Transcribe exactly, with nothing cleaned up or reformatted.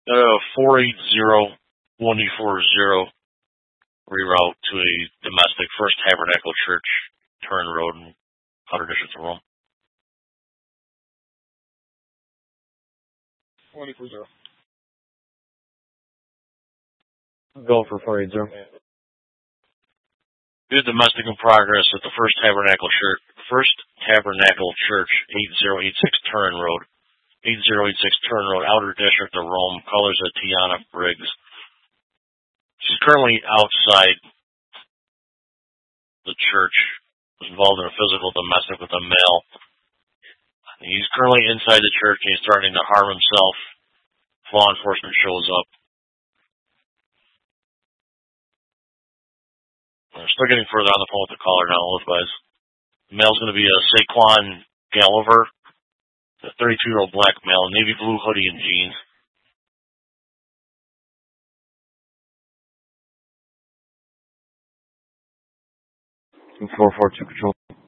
Uh, four eight zero one four zero reroute to a domestic First Tabernacle Church, Turn Road in Outer District of Rome. one four zero. Go for four eight zero. Due domestic in progress at the First Tabernacle Church, First Tabernacle Church, eight zero eight six Turn Road, eight zero eight six Turn Road, Outer District of Rome. Colors of Tiana Briggs. She's currently outside the church, was involved in a physical domestic with a male. He's currently inside the church and he's starting to harm himself. Law enforcement shows up. We're still getting further on the phone with the caller now, otherwise. The male's going to be a Saquon Galliver, a thirty-two-year-old black male, navy blue hoodie and jeans. four four two Control.